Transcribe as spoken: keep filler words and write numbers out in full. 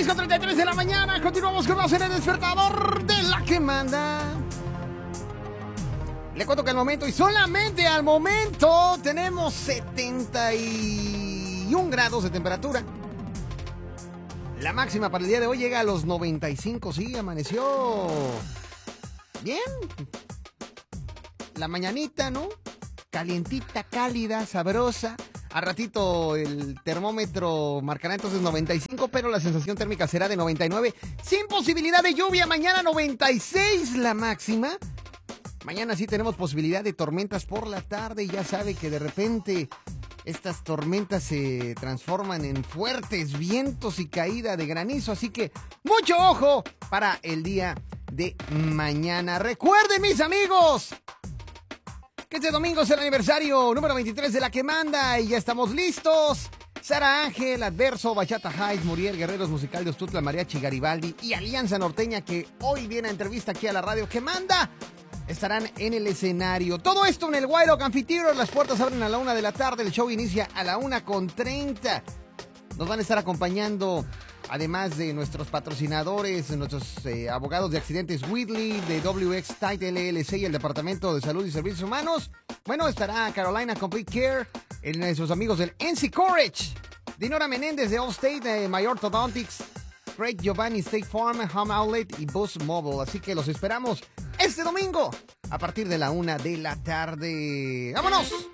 seis con treinta y tres de la mañana. Continuamos con más en el despertador de La Que Manda. Le cuento que al momento, y solamente al momento, tenemos setenta y uno grados de temperatura. La máxima para el día de hoy llega a los noventa y cinco. Sí, amaneció bien. La mañanita, ¿no? Calientita, cálida, sabrosa. A ratito el termómetro marcará entonces noventa y cinco, pero la sensación térmica será de noventa y nueve, sin posibilidad de lluvia. Mañana noventa y seis la máxima. Mañana sí tenemos posibilidad de tormentas por la tarde y ya sabe que de repente estas tormentas se transforman en fuertes vientos y caída de granizo, así que mucho ojo para el día de mañana. Recuerden, mis amigos, que este domingo es el aniversario número veintitrés de La Que Manda y ya estamos listos. Sara Ángel, Adverso, Bachata Heights, Muriel, Guerreros Musical de Ostutla, Mariachi Garibaldi y Alianza Norteña, que hoy viene a entrevista aquí a la radio Que Manda, estarán en el escenario. Todo esto en el White Oak Amphitheater. Las puertas abren a la una de la tarde. El show inicia a la una con treinta. Nos van a estar acompañando, además de nuestros patrocinadores, nuestros eh, abogados de accidentes Whitley, de W X Tite L L C y el Departamento de Salud y Servicios Humanos. Bueno, estará Carolina Complete Care, en nuestros amigos del N C Courage, Dinora Menéndez de Allstate, de My Orthodontics, Craig Giovanni State Farm, Home Outlet y Bus Mobile. Así que los esperamos este domingo a partir de la una de la tarde. ¡Vámonos!